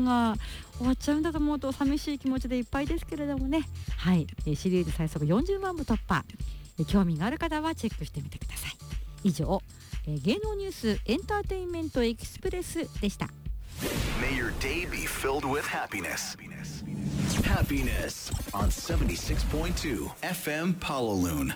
間が終わっちゃうんだと思うと寂しい気持ちでいっぱいですけれどもね。はい、シリーズ最速40万部突破。興味がある方はチェックしてみてください。以上、芸能ニュースエンターテインメントエクスプレスでした。 May your day be filled with happiness. Happiness on 76.2 FM Pawaloon。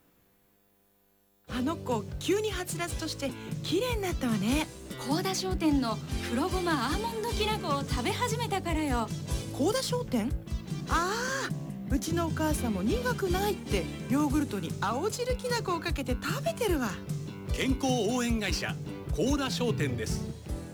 あの子急にはつらつとして綺麗になったわね。 高田商店の黒ごまアーモンドきな粉を食べ始めたからよ。 高田商店？ああ、うちのお母さんも苦くないってヨーグルトに青汁きな粉をかけて食べてるわ。 健康応援会社高田商店です。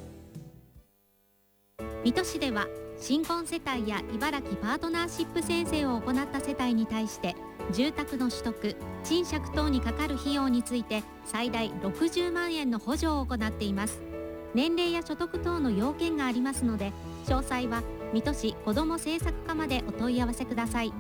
水戸市では新婚世帯や茨城パートナーシップ宣誓を行った世帯に対して住宅の取得、賃借等にかかる費用について最大60万円の補助を行っています。年齢や所得等の要件がありますので、詳細は水戸市子ども政策課までお問い合わせください。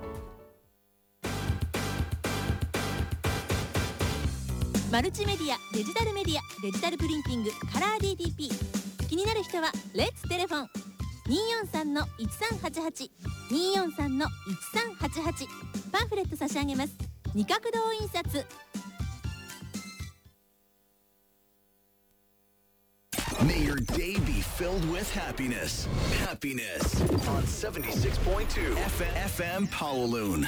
マルチメディア、デジタルメディア、デジタルプリンティング、カラー DTP。 気になる人はレッツテレフォン 243-1388 243-1388。 パンフレット差し上げます。二角堂印刷。 May your day be filled with happiness. Happiness on 76.2 FM Pawaloon。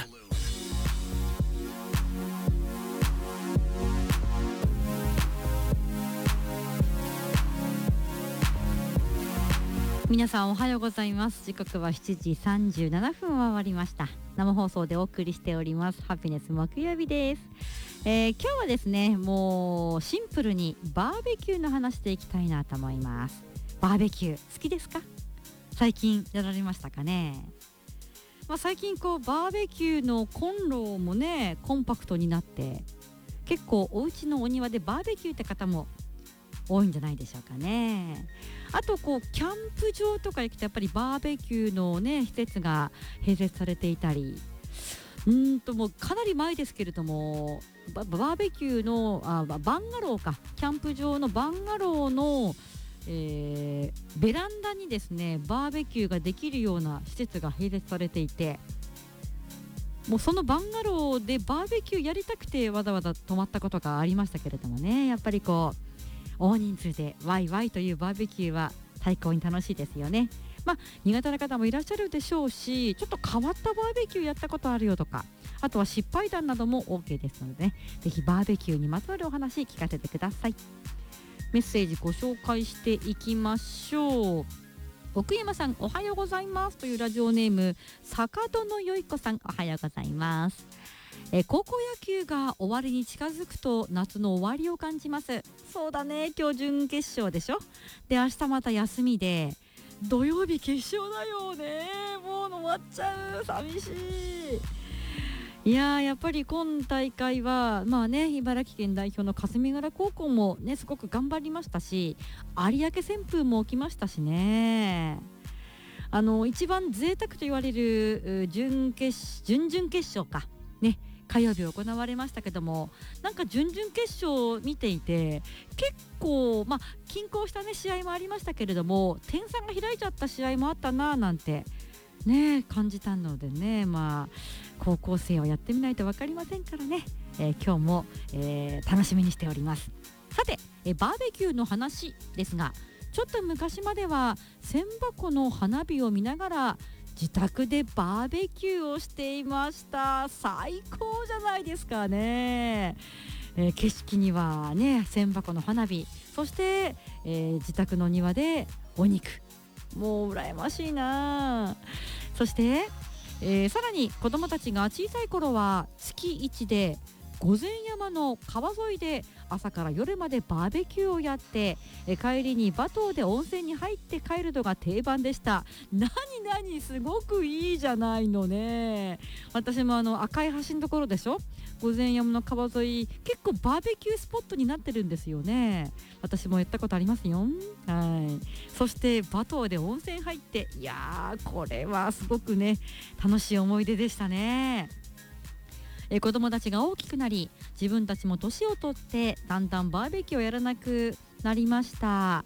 皆さんおはようございます。時刻は7時37分を回りました。生放送でお送りしておりますハピネス木曜日です。今日はですね、もうシンプルにバーベキューの話していきたいなと思います。バーベキュー好きですか？最近やられましたかね？最近バーベキューのコンロもねコンパクトになって結構お家のお庭でバーベキューって方も多いんじゃないでしょうかね。あとキャンプ場とか行くとやっぱりバーベキューのね施設が併設されていたり、もうかなり前ですけれどもバーベキューのバンガローか、キャンプ場のバンガローの、ベランダにですねバーベキューができるような施設が併設されていて、もうそのバンガローでバーベキューやりたくてわざわざ泊まったことがありましたけれどもね、やっぱり大人数でワイワイというバーベキューは最高に楽しいですよね。苦手な方もいらっしゃるでしょうし、ちょっと変わったバーベキューやったことあるよとか、あとは失敗談なども OK ですのでね、ぜひバーベキューにまつわるお話聞かせてください。メッセージご紹介していきましょう。奥山さんおはようございますというラジオネーム坂戸のよい子さん、おはようございます。高校野球が終わりに近づくと夏の終わりを感じます。そうだね、今日準決勝でしょ。で明日また休みで土曜日決勝だよね。もう終わっちゃう、寂しい。やっぱり今大会は茨城県代表の霞ヶ浦高校もねすごく頑張りましたし、有明旋風も起きましたしね。一番贅沢と言われる準々決勝かね、火曜日行われましたけども、準々決勝を見ていて結構均衡したね試合もありましたけれども、点差が開いちゃった試合もあったななんてね感じたのでね、高校生はやってみないと分かりませんからね、今日も、楽しみにしております。さて、バーベキューの話ですが、ちょっと昔までは千箱の花火を見ながら自宅でバーベキューをしていました。最高じゃないですかね。景色にはね千箱の花火、そして、自宅の庭でお肉、もう羨ましいな。そして、さらに子どもたちが小さい頃は月1で御前山の川沿いで朝から夜までバーベキューをやって、帰りに馬頭で温泉に入って帰るのが定番でした。すごくいいじゃないのね。私も赤い橋のところでしょ、御前山の川沿い結構バーベキュースポットになってるんですよね。私もやったことありますよ。そして馬頭で温泉入って、これはすごくね楽しい思い出でしたね。子供たちが大きくなり、自分たちも年を取ってだんだんバーベキューをやらなくなりました。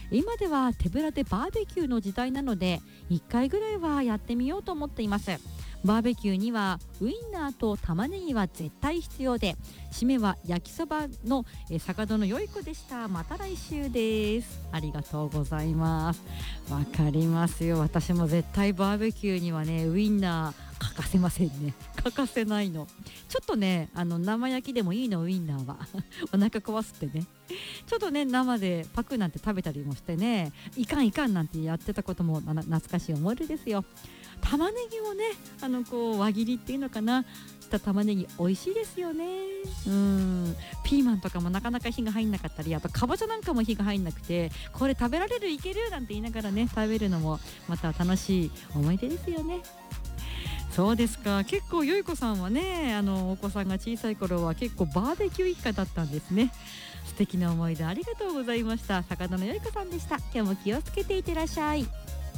今では手ぶらでバーベキューの時代なので1回ぐらいはやってみようと思っています。バーベキューにはウインナーと玉ねぎは絶対必要で、締めは焼きそばの坂戸のよい子でした。また来週です。ありがとうございます。わかりますよ。私も絶対バーベキューにはねウインナー欠かせませんね。欠かせないの。ちょっとね生焼きでもいいの、ウインナーはお腹壊すってね、ちょっとね生でパクなんて食べたりもしてね、いかんいかんなんてやってたことも懐かしい思い出ですよ。玉ねぎもねこう輪切りっていうのかなした玉ねぎ美味しいですよね。ピーマンとかもなかなか火が入んなかったり、あとかぼちゃなんかも火が入んなくて、これ食べられるいけるなんて言いながらね食べるのもまた楽しい思い出ですよね。そうですか。結構よいこさんはねお子さんが小さい頃は結構バーベキュー一家だったんですね。素敵な思い出ありがとうございました。坂戸のよいこさんでした。今日も気をつけていってらっしゃい。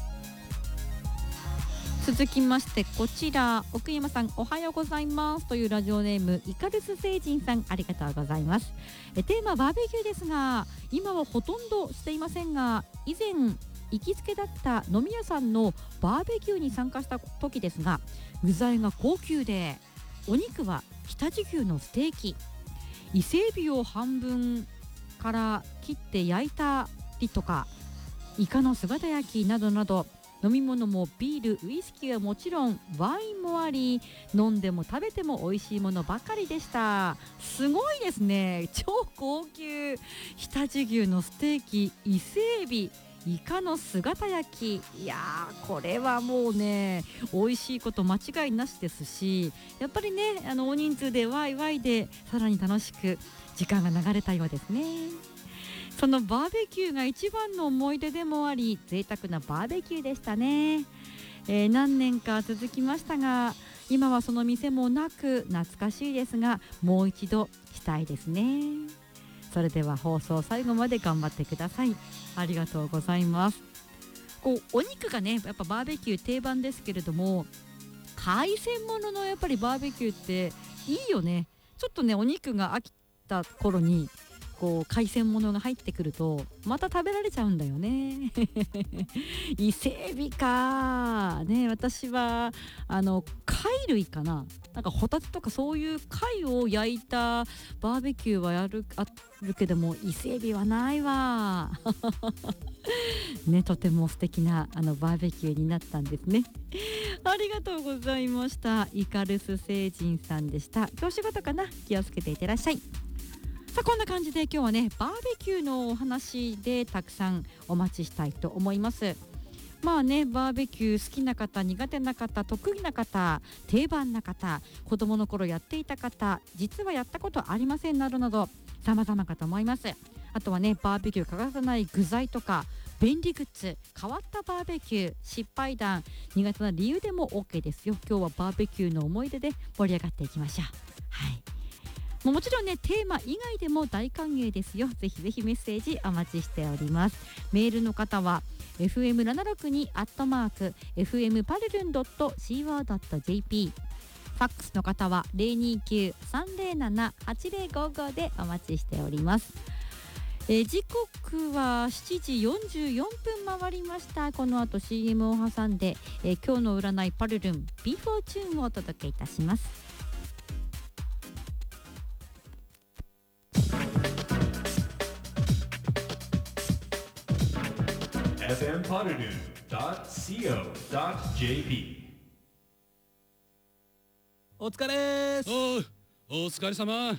続きましてこちら、奥山さんおはようございますというラジオネームイカルス星人さん、ありがとうございます。テーマバーベキューですが、今はほとんどしていませんが、以前行きつけだった飲み屋さんのバーベキューに参加した時ですが、具材が高級で、お肉は常陸牛のステーキ、伊勢エビを半分から切って焼いたりとか、イカの姿焼きなどなど、飲み物もビール、ウイスキーはもちろんワインもあり、飲んでも食べても美味しいものばかりでした。すごいですね。超高級常陸牛のステーキ、伊勢エビ、イカの姿焼き、いやーこれはもうね美味しいこと間違いなしですし、やっぱりね大人数でワイワイでさらに楽しく時間が流れたようですね。そのバーベキューが一番の思い出でもあり、贅沢なバーベキューでしたね。何年か続きましたが、今はその店もなく懐かしいですが、もう一度したいですね。それでは放送最後まで頑張ってください。ありがとうございます。お肉がねやっぱバーベキュー定番ですけれども、海鮮物のやっぱりバーベキューっていいよね。ちょっとねお肉が飽きた頃に海鮮物が入ってくるとまた食べられちゃうんだよね伊勢エビかね。私は貝類かな、なんかホタテとかそういう貝を焼いたバーベキューはあるけども、伊勢エビはないわね、とても素敵なバーベキューになったんですね。ありがとうございました。イカルス星人さんでした。今日仕事かな、気をつけていってらっしゃい。さあこんな感じで今日はねバーベキューのお話でたくさんお待ちしたいと思います。まあね、バーベキュー好きな方、苦手な方、得意な方、定番な方、子供の頃やっていた方、実はやったことありませんなどなど様々かと思います。あとはねバーベキュー欠かさない具材とか便利グッズ、変わったバーベキュー、失敗談、苦手な理由でも OK ですよ。今日はバーベキューの思い出で盛り上がっていきましょう。はい、もちろんねテーマ以外でも大歓迎ですよ。ぜひぜひメッセージお待ちしております。メールの方は fm762@fmparlun.co.jp、 ファックスの方は 029-307-8055 でお待ちしております。時刻は7時44分回りました。この後 CM を挟んで、今日の占いパルルン B4 チューンをお届けいたします。 fmparlun.co.jp。 お疲れーす。 お疲れ様。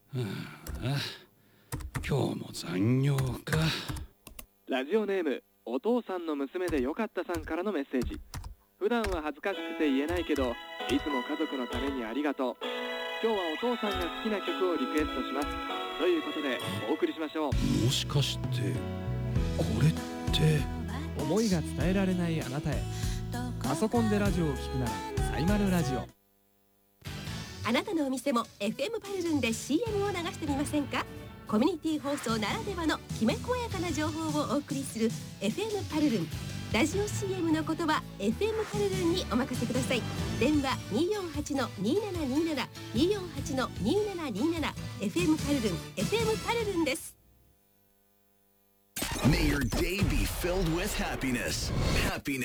今日も残業か。 ラジオネームお父さんの娘でよかったさんからのメッセージ。普段は恥ずかしくて言えないけど、いつも家族のためにありがとう。今日はお父さんが好きな曲をリクエストします。ということでお送りしましょう。 もしかしてこれって思いが伝えられないあなたへ。パソコンでラジオを聞くならサイマルラジオ。 あなたのお店も FM パルルンで CM を流してみませんか。コミュニティ放送ならではのきめ細やかな情報をお送りする FM パルルン。ラジオ CM のことは FM パルルンにお任せください。電話 248-2727 248-2727 FM パルルン FM パルルンです。 May your day filled with happiness. Happiness.